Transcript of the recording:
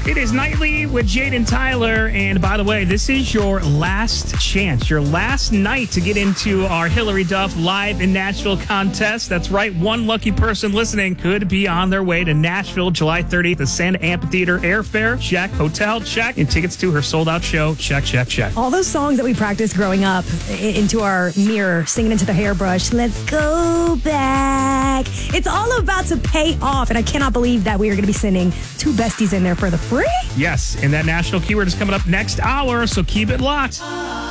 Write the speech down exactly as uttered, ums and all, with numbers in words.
It is Nightly with Jade and Tyler. And by the way, this is your last chance, your last night to get into our Hillary Duff Live in Nashville contest. That's right. One lucky person listening could be on their way to Nashville July thirtieth, the Sand Amphitheater. Airfare, check. Hotel, check. And tickets to her sold-out show, check, check, check. All those songs that we practiced growing up into our mirror, singing into the hairbrush. Let's go back. It's all about to pay off. And I cannot believe that we are going to be sending two besties in there for the free. Yes, and that national keyword is coming up next hour, so keep it locked.